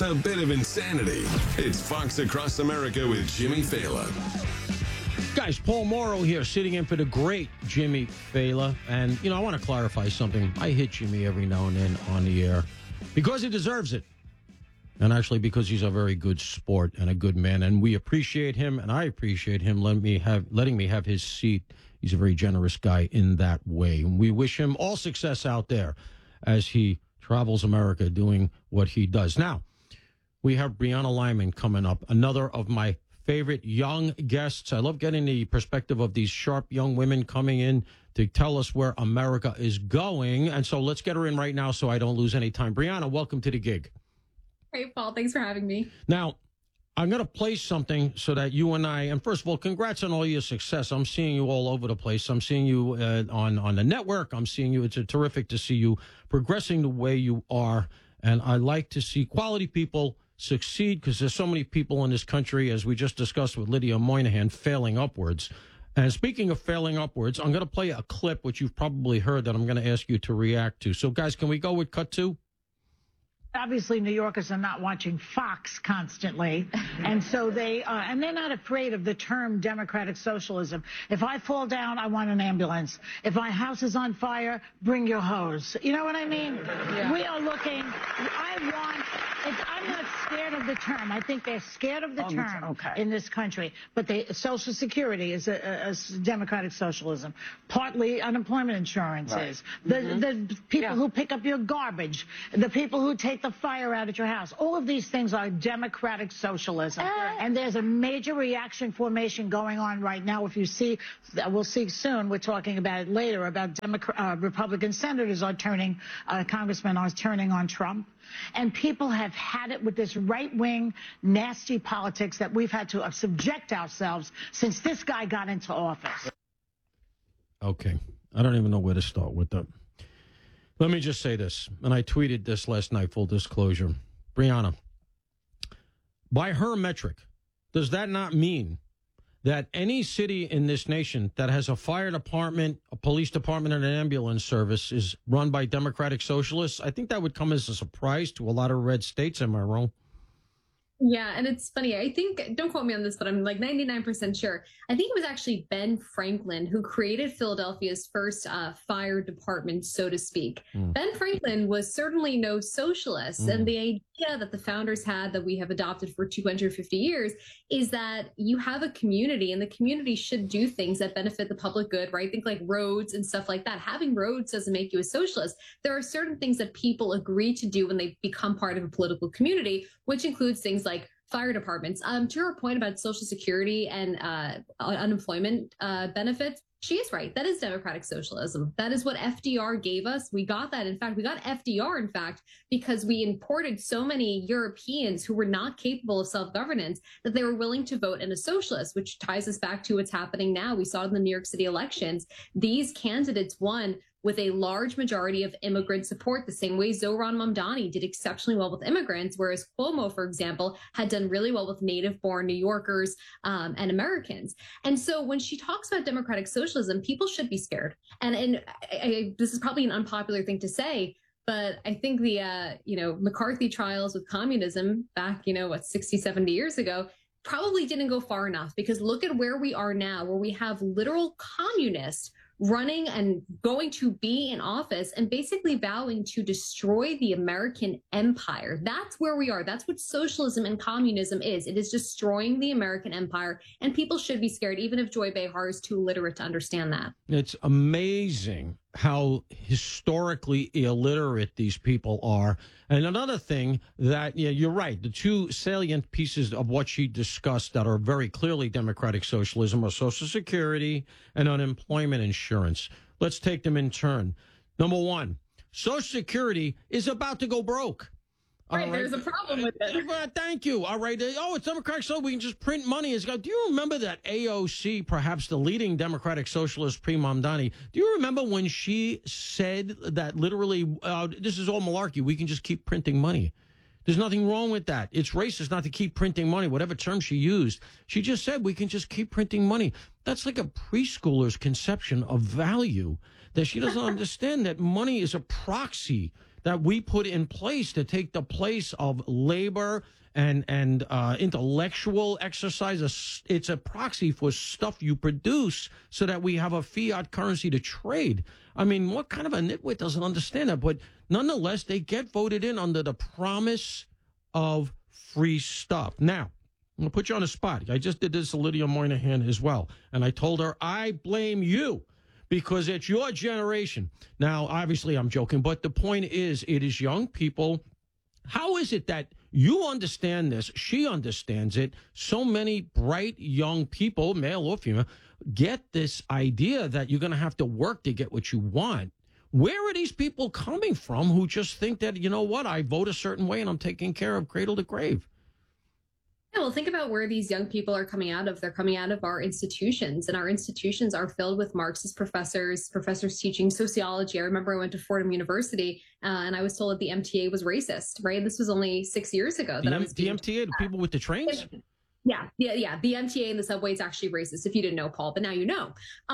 a bit of insanity. It's Fox Across America with Jimmy Fallon. Guys, Paul Morrow here, sitting in for the great Jimmy Fallon. And, I want to clarify something. I hit Jimmy every now and then on the air because he deserves it. And actually because he's a very good sport and a good man. And we appreciate him, and I appreciate him letting me have his seat. He's a very generous guy in that way. And we wish him all success out there as he travels America doing what he does. Now, we have Brianna Lyman coming up, another of my favorite young guests. I love getting the perspective of these sharp young women coming in to tell us where America is going. And so let's get her in right now so I don't lose any time. Brianna, welcome to the gig. Hey, Paul, thanks for having me. Now, I'm going to play something so that you and I, and first of all, congrats on all your success. I'm seeing you all over the place. I'm seeing you on the network. I'm seeing you. It's terrific to see you progressing the way you are. And I like to see quality people succeed because there's so many people in this country, as we just discussed with Lydia Moynihan, failing upwards. And speaking of failing upwards, I'm going to play a clip, which you've probably heard, that I'm going to ask you to react to. So, guys, can we go with cut two? Obviously, New Yorkers are not watching Fox constantly, and so and they're not afraid of the term democratic socialism. If I fall down, I want an ambulance. If my house is on fire, bring your hose. You know what I mean? Yeah. We are looking. I'm not scared of the term. I think they're scared of the term in this country. But Social Security is a democratic socialism. Partly unemployment insurance is. The people who pick up your garbage, the people who take the fire out at your house. All of these things are democratic socialism. And there's a major reaction formation going on right now. If you see, we'll see soon, we're talking about it later, about Republican senators are turning, congressmen are turning on Trump. And people have had it with this right-wing, nasty politics that we've had to subject ourselves since this guy got into office. Okay. I don't even know where to start with that. Let me just say this, and I tweeted this last night, full disclosure. Brianna, by her metric, does that not mean that any city in this nation that has a fire department, a police department, and an ambulance service is run by Democratic Socialists? I think that would come as a surprise to a lot of red states. Am I wrong? Yeah, and it's funny. I think, don't quote me on this, but I'm like 99% sure. I think it was actually Ben Franklin who created Philadelphia's first fire department, so to speak. Ben Franklin was certainly no socialist. And the idea that the founders had, that we have adopted for 250 years, is that you have a community and the community should do things that benefit the public good, right? Think like roads and stuff like that. Having roads doesn't make you a socialist. There are certain things that people agree to do when they become part of a political community, which includes things like fire departments. To your point about Social Security and unemployment benefits, she is right. That is democratic socialism. That is what FDR gave us. We got that. In fact, we got FDR, in fact, because we imported so many Europeans who were not capable of self-governance that they were willing to vote in a socialist, which ties us back to what's happening now. We saw it in the New York City elections. These candidates won with a large majority of immigrant support, the same way Zohran Mamdani did exceptionally well with immigrants, whereas Cuomo, for example, had done really well with native-born New Yorkers and Americans. And so when she talks about democratic socialism, people should be scared. And this is probably an unpopular thing to say, but I think the, McCarthy trials with communism back, 60, 70 years ago, probably didn't go far enough, because look at where we are now, where we have literal communists running and going to be in office and basically vowing to destroy the American empire. That's where we are. That's what socialism and communism is. It is destroying the American empire, and people should be scared, even if Joy Behar is too illiterate to understand that. It's amazing how historically illiterate these people are. And another thing that, you're right, the two salient pieces of what she discussed that are very clearly democratic socialism are Social Security and unemployment insurance. Let's take them in turn. Number one, Social Security is about to go broke. Right, there's a problem with it. Thank you. All right. It's Democratic, so we can just print money. Do you remember that AOC, perhaps the leading Democratic socialist pre-Mamdani, do you remember when she said that literally, this is all malarkey, we can just keep printing money? There's nothing wrong with that. It's racist not to keep printing money, whatever term she used. She just said we can just keep printing money. That's like a preschooler's conception of value, that she doesn't understand that money is a proxy, that we put in place to take the place of labor and intellectual exercise. It's a proxy for stuff you produce so that we have a fiat currency to trade. I mean, what kind of a nitwit doesn't understand that? But nonetheless, they get voted in under the promise of free stuff. Now, I'm going to put you on the spot. I just did this to Lydia Moynihan as well. And I told her, I blame you because it's your generation. Now, obviously, I'm joking, but the point is, it is young people. How is it that you understand this? She understands it. So many bright young people, male or female, get this idea that you're going to have to work to get what you want. Where are these people coming from who just think that, you know what, I vote a certain way and I'm taking care of cradle to grave? Yeah, well, think about where these young people are coming out of. They're coming out of our institutions, and our institutions are filled with Marxist professors teaching sociology. I remember I went to Fordham University, and I was told that the MTA was racist, right? This was only 6 years ago. The MTA, the people with the trains? Yeah. The MTA and the subway is actually racist, if you didn't know, Paul, but now you know.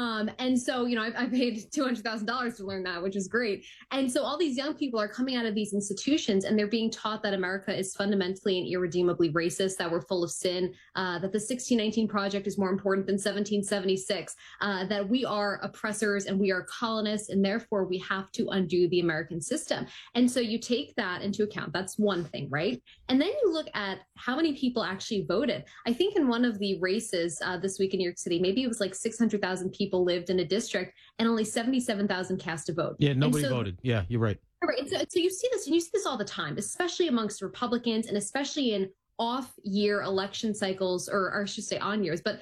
And so, I paid $200,000 to learn that, which is great. And so all these young people are coming out of these institutions and they're being taught that America is fundamentally and irredeemably racist, that we're full of sin, that the 1619 Project is more important than 1776, that we are oppressors and we are colonists, and therefore we have to undo the American system. And so you take that into account. That's one thing, right? And then you look at how many people actually voted. I think in one of the races this week in New York City, maybe it was like 600,000 people lived in a district and only 77,000 cast a vote. Yeah, nobody voted. Yeah, you're right. Right. So you see this, and you see this all the time, especially amongst Republicans and especially in off-year election cycles, or I should say on years, but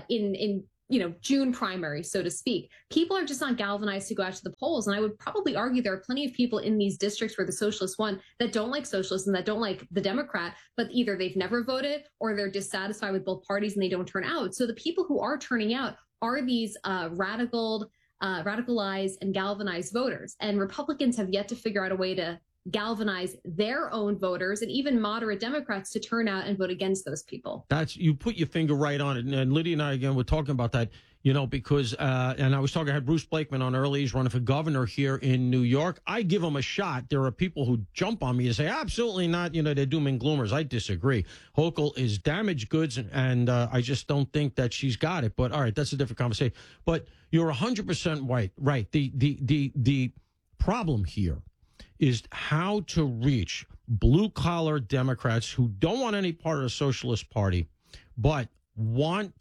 in June primary, so to speak. People are just not galvanized to go out to the polls. And I would probably argue there are plenty of people in these districts where the socialists won that don't like socialists and that don't like the Democrat, but either they've never voted or they're dissatisfied with both parties and they don't turn out. So the people who are turning out are these radicalized and galvanized voters. And Republicans have yet to figure out a way to galvanize their own voters and even moderate Democrats to turn out and vote against those people. You put your finger right on it. And Lydia and I, again, were talking about that, because, and I had Bruce Blakeman on early. He's running for governor here in New York. I give him a shot. There are people who jump on me and say, absolutely not. They're doom and gloomers. I disagree. Hochul is damaged goods, and I just don't think that she's got it. But all right, that's a different conversation. But you're 100% right. The problem here is how to reach blue-collar Democrats who don't want any part of the Socialist Party, but want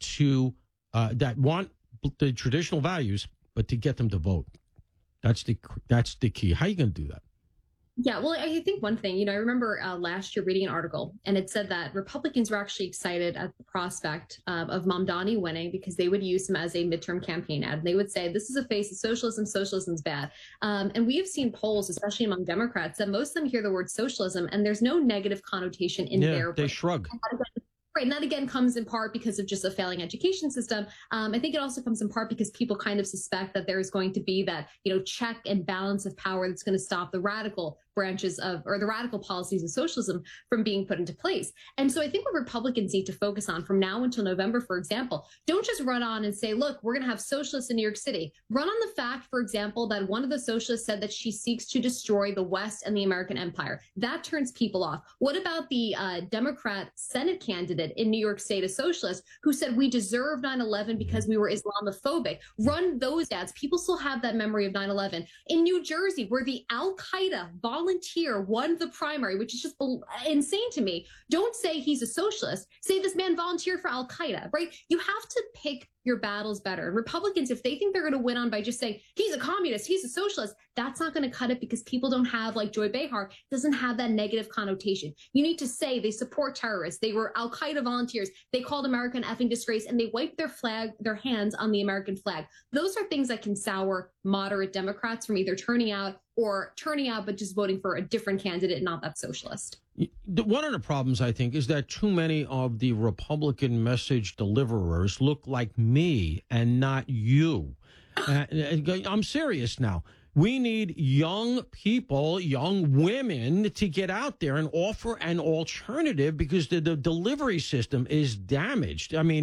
the traditional values, but to get them to vote. That's the key. How are you going to do that? Yeah, well, I think one thing, I remember last year reading an article, and it said that Republicans were actually excited at the prospect of Mamdani winning because they would use him as a midterm campaign ad. And they would say, this is a face of socialism, socialism's bad. And we have seen polls, especially among Democrats, that most of them hear the word socialism, and there's no negative connotation in there. They shrug. Right. And that, again, comes in part because of just a failing education system. I think it also comes in part because people kind of suspect that there's going to be that, check and balance of power that's going to stop the radical branches of, or the radical policies of socialism from being put into place. And so I think what Republicans need to focus on from now until November, for example, don't just run on and say, look, we're going to have socialists in New York City. Run on the fact, for example, that one of the socialists said that she seeks to destroy the West and the American empire. That turns people off. What about the Democrat Senate candidate in New York State, a socialist, who said we deserve 9/11 because we were Islamophobic? Run those ads. People still have that memory of 9/11. In New Jersey, where the Al-Qaeda volunteer won the primary, which is just insane to me. Don't say he's a socialist. Say this man volunteered for Al-Qaeda, right? You have to pick your battles better. And Republicans, if they think they're going to win on by just saying he's a communist, he's a socialist, that's not going to cut it because people don't have, like Joy Behar, doesn't have that negative connotation. You need to say they support terrorists. They were Al-Qaeda volunteers. They called America an effing disgrace, and they wiped their hands on the American flag. Those are things that can sour moderate Democrats from either turning out but just voting for a different candidate, not that socialist. One of the problems, I think, is that too many of the Republican message deliverers look like me and not you. I'm serious now. We need young people, young women to get out there and offer an alternative because the delivery system is damaged. I mean,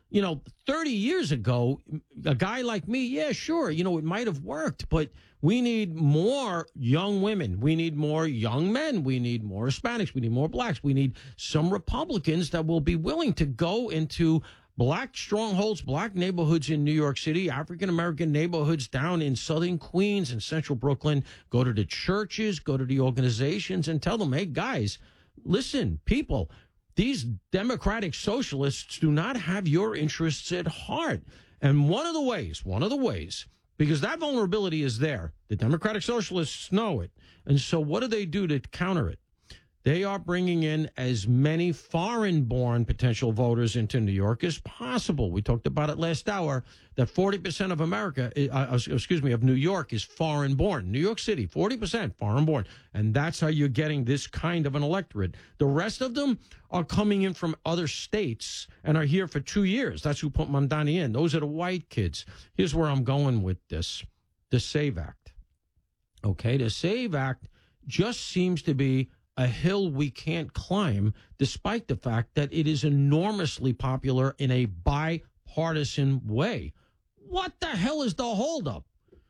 30 years ago, a guy like me, yeah, sure, it might have worked, but we need more young women. We need more young men. We need more Hispanics. We need more blacks. We need some Republicans that will be willing to go into black strongholds, black neighborhoods in New York City, African-American neighborhoods down in southern Queens and central Brooklyn, go to the churches, go to the organizations and tell them, hey, guys, listen, people, these democratic socialists do not have your interests at heart. And one of the ways, because that vulnerability is there, the democratic socialists know it. And so what do they do to counter it? They are bringing in as many foreign-born potential voters into New York as possible. We talked about it last hour, that 40% of of New York is foreign-born. New York City, 40% foreign-born. And that's how you're getting this kind of an electorate. The rest of them are coming in from other states and are here for 2 years. That's who put Mamdani in. Those are the white kids. Here's where I'm going with this. The SAVE Act. Okay, the SAVE Act just seems to be a hill we can't climb, despite the fact that it is enormously popular in a bipartisan way. What the hell is the holdup?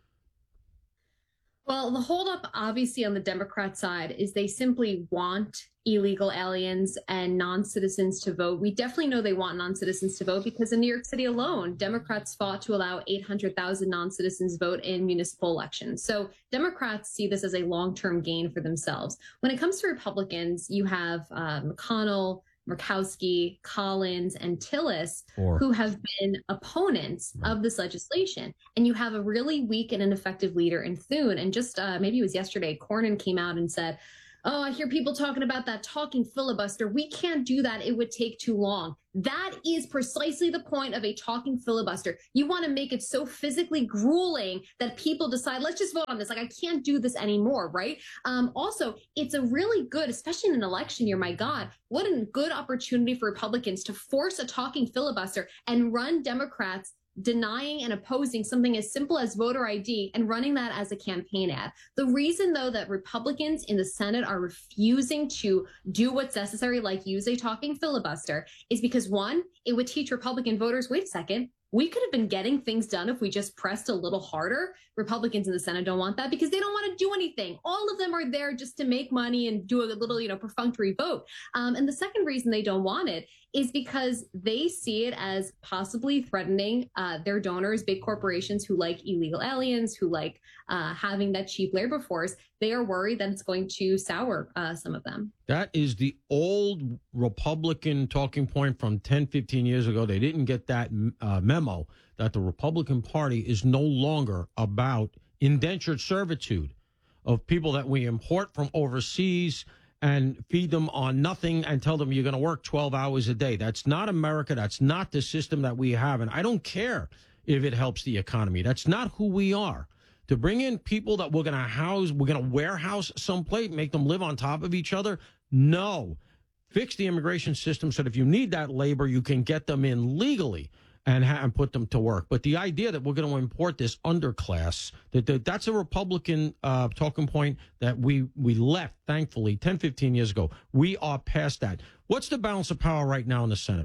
Well, the holdup, obviously, on the Democrat side is they simply want illegal aliens and non-citizens to vote. We definitely know they want non-citizens to vote because in New York City alone, Democrats fought to allow 800,000 non-citizens vote in municipal elections. So Democrats see this as a long-term gain for themselves. When it comes to Republicans, you have McConnell, Murkowski, Collins, and Tillis, who have been opponents of this legislation. And you have a really weak and ineffective leader in Thune. And just maybe it was yesterday, Cornyn came out and said, oh, I hear people talking about that talking filibuster. We can't do that. It would take too long. That is precisely the point of a talking filibuster. You want to make it so physically grueling that people decide, let's just vote on this. Like, I can't do this anymore, right? Also, it's a really good, especially in an election year, my God, what a good opportunity for Republicans to force a talking filibuster and run Democrats denying and opposing something as simple as voter ID and running that as a campaign ad. The reason, though, that Republicans in the Senate are refusing to do what's necessary, like use a talking filibuster, is because, one, it would teach Republican voters, wait a second, we could have been getting things done if we just pressed a little harder. Republicans in the Senate don't want that because they don't want to do anything. All of them are there just to make money and do a little, perfunctory vote. And the second reason they don't want it is because they see it as possibly threatening their donors, big corporations who like illegal aliens, who like having that cheap labor force. They are worried that it's going to sour some of them. That is the old Republican talking point from 10, 15 years ago. They didn't get that memo that the Republican Party is no longer about indentured servitude of people that we import from overseas and feed them on nothing and tell them you're going to work 12 hours a day. That's not America. That's not the system that we have. And I don't care if it helps the economy. That's not who we are. To bring in people that we're going to warehouse someplace, make them live on top of each other. No. Fix the immigration system so that if you need that labor, you can get them in legally and put them to work. But the idea that we're going to import this underclass, that's a Republican talking point that we left, thankfully, 10, 15 years ago. We are past that. What's the balance of power right now in the Senate?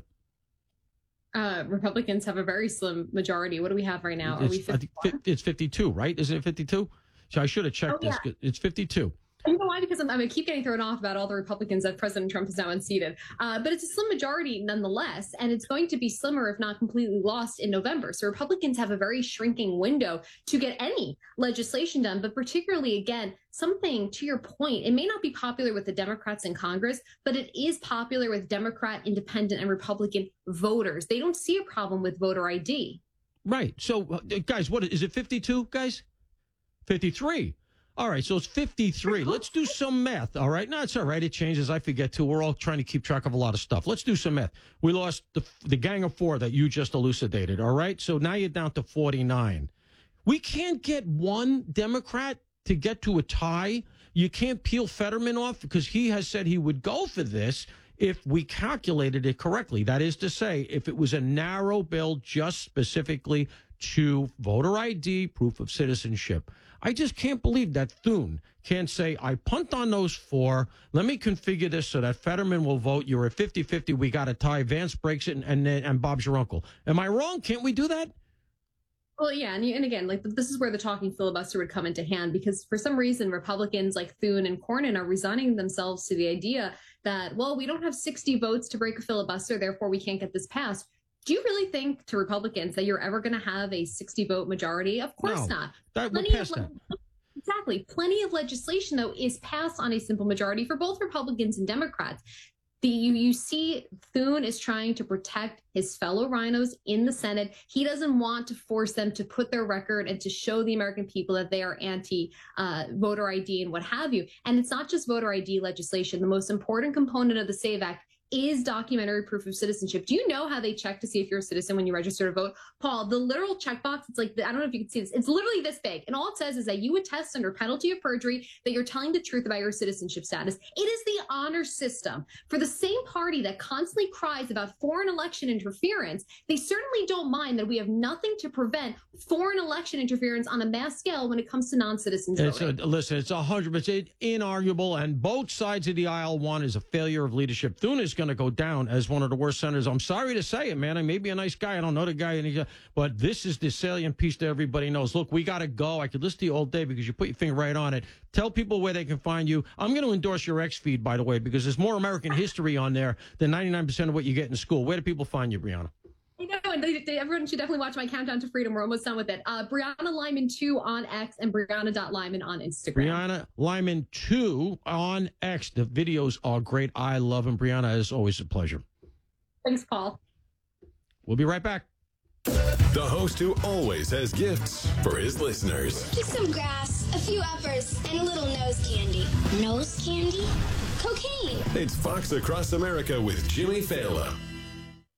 Republicans have a very slim majority. What do we have right now? Are we 51? It's 52, right? Isn't it 52? So I should have checked this. It's 52. You know why? Because I keep getting thrown off about all the Republicans that President Trump is now unseated. But it's a slim majority nonetheless, and it's going to be slimmer if not completely lost in November. So Republicans have a very shrinking window to get any legislation done, but particularly, again, something to your point, it may not be popular with the Democrats in Congress, but it is popular with Democrat, Independent, and Republican voters. They don't see a problem with voter ID. Right. So, guys, what is it, 52, guys? 53. All right, so it's 53. Let's do some math, all right? No, it's all right. It changes. I forget, too. We're all trying to keep track of a lot of stuff. Let's do some math. We lost the gang of four that you just elucidated, all right? So now you're down to 49. We can't get one Democrat to get to a tie. You can't peel Fetterman off because he has said he would go for this if we calculated it correctly. That is to say, if it was a narrow bill just specifically to voter ID, proof of citizenship. I just can't believe that Thune can't say, I punt on those 4. Let me configure this so that Fetterman will vote. You're at 50-50. We got a tie. Vance breaks it, and Bob's your uncle. Am I wrong? Can't we do that? Well, yeah, and again, like this is where the talking filibuster would come into hand, because for some reason Republicans like Thune and Cornyn are resigning themselves to the idea that, well, we don't have 60 votes to break a filibuster, therefore we can't get this passed. Do you really think, to Republicans, that you're ever going to have a 60-vote majority? Of course not. We'll pass that. Exactly. Plenty of legislation, though, is passed on a simple majority for both Republicans and Democrats. You see Thune is trying to protect his fellow rhinos in the Senate. He doesn't want to force them to put their record and to show the American people that they are anti-voter ID and what have you. And it's not just voter ID legislation. The most important component of the SAVE Act is documentary proof of citizenship. Do you know how they check to see if you're a citizen when you register to vote? Paul, the literal checkbox, it's like, I don't know if you can see this. It's literally this big. And all it says is that you attest under penalty of perjury that you're telling the truth about your citizenship status. It is the honor system. For the same party that constantly cries about foreign election interference, they certainly don't mind that we have nothing to prevent foreign election interference on a mass scale when it comes to non-citizens voting. Listen, it's 100% inarguable, and both sides of the aisle want is a failure of leadership. Thune is going to go down as one of the worst senators. I'm sorry to say it, man. I may be a nice guy. I don't know the guy, but this is the salient piece that everybody knows. Look, we got to go. I could listen to you all day because you put your finger right on it. Tell people where they can find you. I'm going to endorse your X feed, by the way, because there's more American history on there than 99% of what you get in school. Where do people find you, Brianna? I know, and everyone should definitely watch my Countdown to Freedom. We're almost done with it. Brianna Lyman 2 on X and Brianna.Lyman on Instagram. Brianna Lyman 2 on X. The videos are great. I love them. Brianna, it's always a pleasure. Thanks, Paul. We'll be right back. The host who always has gifts for his listeners. Just some grass, a few uppers, and a little nose candy. Nose candy? Cocaine. It's Fox Across America with Jimmy Fallon.